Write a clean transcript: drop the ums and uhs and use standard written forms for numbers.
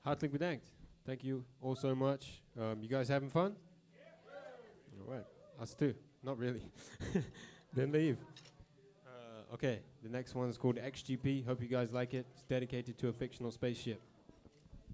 Hartelijk bedankt. Thank you all so much. You guys having fun? All right. Us too. Not really. Then leave. Okay, the next one is called XGP. Hope you guys like it. It's dedicated to a fictional spaceship.